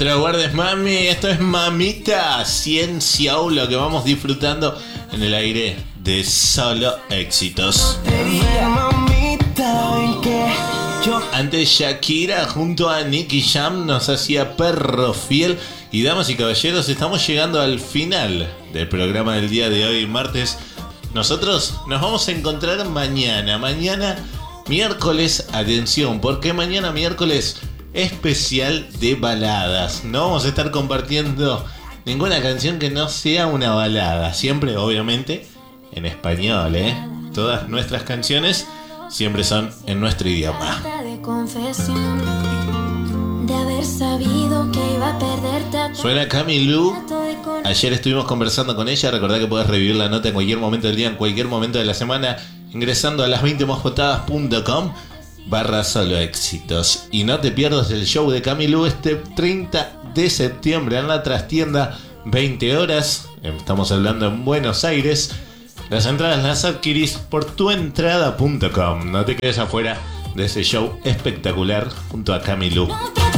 te lo guardes, mami. Esto es Mamita Ciencia, lo que vamos disfrutando en el aire de Solo Éxitos. Antes Shakira junto a Nicky Jam nos hacía Perro Fiel. Y damas y caballeros, estamos llegando al final del programa del día de hoy, martes. Nosotros nos vamos a encontrar mañana miércoles, atención, porque mañana miércoles especial de baladas. No vamos a estar compartiendo ninguna canción que no sea una balada, siempre obviamente en español, Todas nuestras canciones siempre son en nuestro idioma. De haber sabido que iba a perderte a Suena Camilú. Ayer estuvimos conversando con ella. Recordá que podés revivir la nota en cualquier momento del día, en cualquier momento de la semana, ingresando a las20mosjotadas.com/solo éxitos. Y no te pierdas el show de Camilú este 30 de septiembre en la trastienda, 20 horas. Estamos hablando en Buenos Aires. Las entradas las adquirís por tuentrada.com. No te quedes afuera de ese show espectacular junto a Camilú.